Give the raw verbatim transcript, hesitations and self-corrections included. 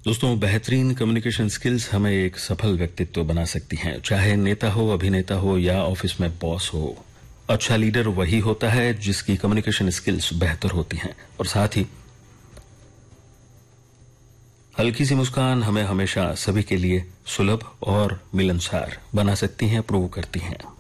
दोस्तों, बेहतरीन communication skills हमें एक सफल व्यक्तित्व बना सकती हैं, चाहे नेता हो, अभिनेता हो या ऑफिस में बॉस हो। अच्छा लीडर वही होता है जिसकी कम्युनिकेशन स्किल्स बेहतर होती हैं, और साथ ही हल्की सी मुस्कान हमें हमेशा सभी के लिए सुलभ और मिलनसार बना सकती हैं, प्रूव करती हैं।